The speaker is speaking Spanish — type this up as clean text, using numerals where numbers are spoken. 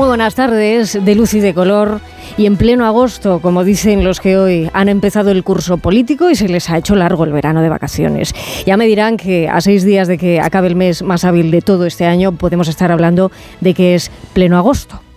Muy buenas tardes, de luz y de color, y en pleno agosto, como dicen los que hoy han empezado el curso político y se les ha hecho largo el verano de vacaciones. Ya me dirán que a 6 días de que acabe el mes más hábil de todo este año podemos estar hablando de que es pleno agosto.